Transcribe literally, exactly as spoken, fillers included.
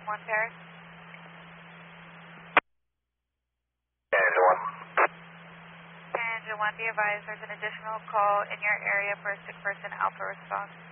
one Paris. Engine one. Engine one, be advised there's an additional call in your area for a sick person alpha response.